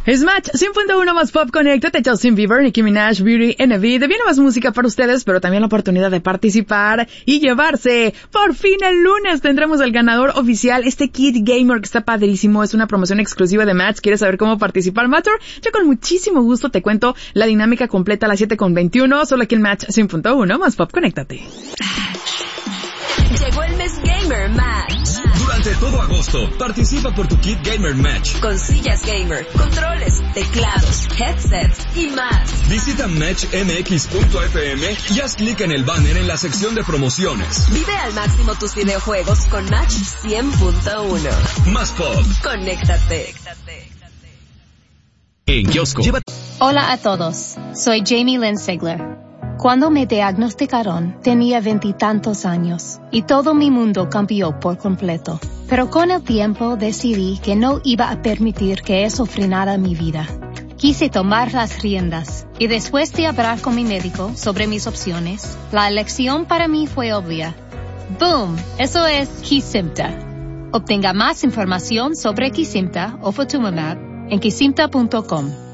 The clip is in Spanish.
Smash 100.1 más pop, conéctate, Justin Bieber, Nicki Minaj, Beauty and the Beat. Viene más música para ustedes, pero también la oportunidad de participar y llevarse. Por fin el lunes tendremos el ganador oficial, este kit gamer que está padrísimo. Es una promoción exclusiva de Match. ¿Quieres saber cómo participar, Matter? Yo con muchísimo gusto te cuento la dinámica completa a las 7:21, solo aquí en Match 100.1 más pop, conéctate. Llegó el mes Gamer Match. Durante todo agosto, participa por tu kit Gamer Match. Con sillas gamer, controles, teclados, headsets y más. Visita matchmx.fm y haz clic en el banner en la sección de promociones. Vive al máximo tus videojuegos con Match 100.1. Más pop. Conéctate. En kiosco. Hola a todos, soy Jamie Lynn Sigler. Cuando me diagnosticaron, tenía 20 y tantos años, y todo mi mundo cambió por completo. Pero con el tiempo decidí que no iba a permitir que eso frenara mi vida. Quise tomar las riendas, y después de hablar con mi médico sobre mis opciones, la elección para mí fue obvia. ¡Boom! Eso es Kesimpta. Obtenga más información sobre Kesimpta o Ofatumumab en kesimpta.com.